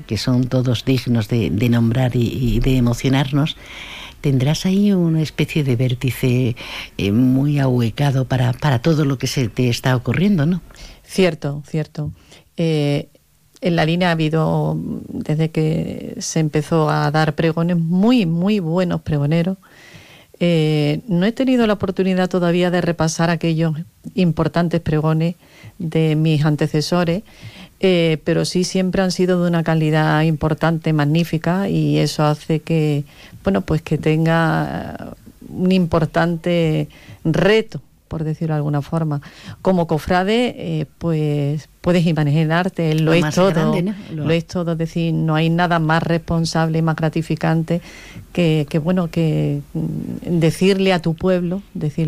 que son todos dignos de nombrar y de emocionarnos, tendrás ahí una especie de vértice muy ahuecado para todo lo que se te está ocurriendo, ¿no? Cierto. En la línea ha habido, desde que se empezó a dar pregones, muy, muy buenos pregoneros. No he tenido la oportunidad todavía de repasar aquellos importantes pregones de mis antecesores, pero sí siempre han sido de una calidad importante, magnífica, y eso hace que, bueno, pues que tenga un importante reto, por decirlo de alguna forma. Como cofrade, pues puedes imaginarte, lo es todo, grande, ¿no? Lo es todo, es decir, no hay nada más responsable y más gratificante que decirle a tu pueblo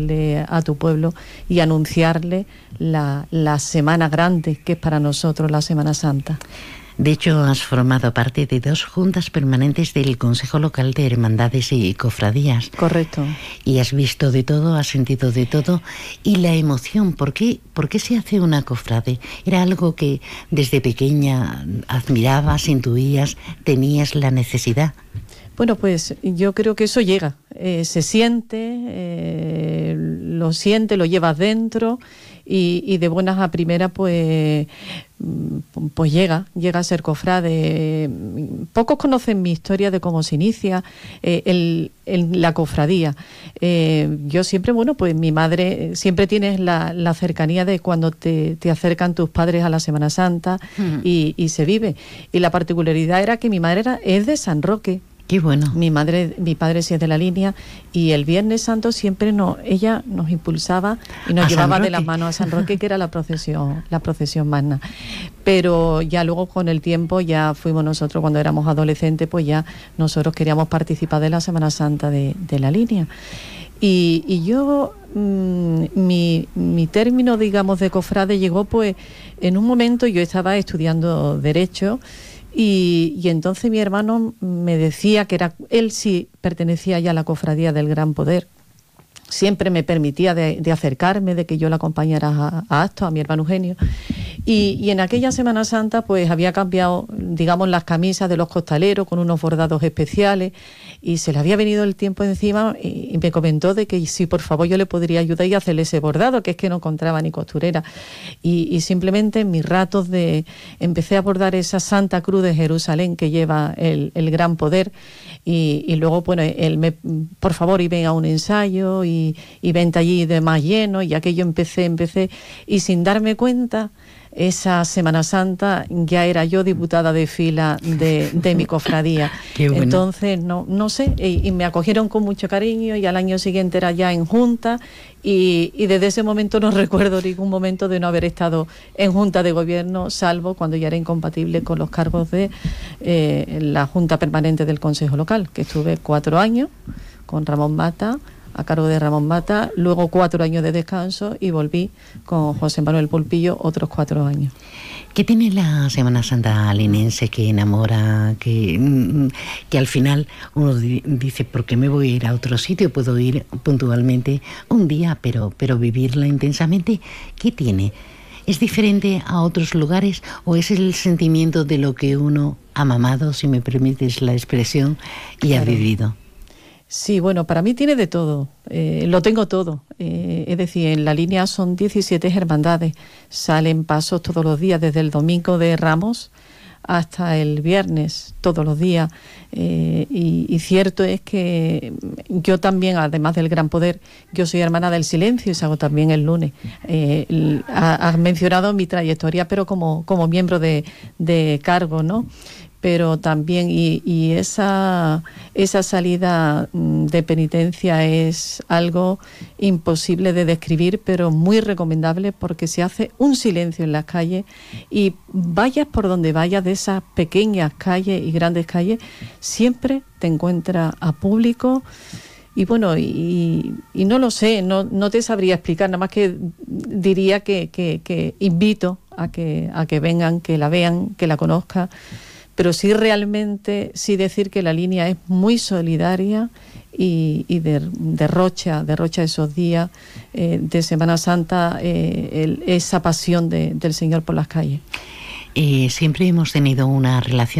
y anunciarle la semana grande que es para nosotros la Semana Santa. De hecho, has formado parte de 2 juntas permanentes del Consejo Local de Hermandades y Cofradías. Correcto. Y has visto de todo, has sentido de todo. Y la emoción, ¿por qué se hace una cofrade? ¿Era algo que desde pequeña admirabas, intuías, tenías la necesidad? Bueno, pues yo creo que eso llega, se siente, lo llevas dentro y de buenas a primeras pues llega a ser cofrade. Pocos conocen mi historia de cómo se inicia la cofradía. Yo siempre, pues mi madre, siempre tienes la cercanía de cuando te acercan tus padres a la Semana Santa y se vive. Y la particularidad era que mi madre es de San Roque. Qué bueno. Mi padre sí es de la línea, y el Viernes Santo siempre ella nos impulsaba y nos llevaba de las manos a San Roque, que era la procesión magna. Pero ya luego con el tiempo ya fuimos nosotros, cuando éramos adolescentes, pues ya nosotros queríamos participar de la Semana Santa de la línea. Y yo, mi término, digamos, de cofrade llegó pues en un momento. Yo estaba estudiando Derecho. Y entonces mi hermano me decía que él sí pertenecía ya a la cofradía del Gran Poder. Siempre me permitía de acercarme, de que yo la acompañara a actos, a mi hermano Eugenio. Y en aquella Semana Santa pues había cambiado, digamos, las camisas de los costaleros con unos bordados especiales, y se le había venido el tiempo encima, y me comentó de que si por favor yo le podría ayudar y hacerle ese bordado, que es que no encontraba ni costurera. Y simplemente en mis ratos empecé a bordar esa Santa Cruz de Jerusalén que lleva el Gran Poder, y luego, bueno, él por favor, y ven a un ensayo y vente allí de más lleno, y aquello empecé, y sin darme cuenta, esa Semana Santa ya era yo diputada de fila de mi cofradía. Qué bueno. Entonces, no sé, y me acogieron con mucho cariño, y al año siguiente era ya en junta, y desde ese momento no recuerdo ningún momento de no haber estado en junta de gobierno, salvo cuando ya era incompatible con los cargos de la Junta Permanente del Consejo Local, que estuve 4 años con Ramón Mata, a cargo de Ramón Mata, luego 4 años de descanso, y volví con José Manuel Pulpillo otros 4 años. ¿Qué tiene la Semana Santa linense que enamora, que al final uno dice, ¿por qué me voy a ir a otro sitio? Puedo ir puntualmente un día, pero vivirla intensamente. ¿Qué tiene? ¿Es diferente a otros lugares, o es el sentimiento de lo que uno ha mamado, si me permites la expresión, y claro, ha vivido? Sí, bueno, para mí tiene de todo, lo tengo todo, es decir, en la línea son 17 hermandades, salen pasos todos los días, desde el domingo de Ramos hasta el viernes, todos los días, y cierto es que yo también, además del Gran Poder, yo soy hermana del Silencio y salgo también el lunes. Has mencionado mi trayectoria, pero como miembro de cargo, ¿no? Pero también, y esa salida de penitencia es algo imposible de describir, pero muy recomendable, porque se hace un silencio en las calles, y vayas por donde vayas de esas pequeñas calles y grandes calles, siempre te encuentras a público. Y bueno, y no lo sé, no te sabría explicar, nada más que diría que invito a que vengan, que la vean, que la conozcan. Pero sí, realmente, sí decir que la línea es muy solidaria, y derrocha esos días de Semana Santa, esa pasión del Señor por las calles. Siempre hemos tenido una relación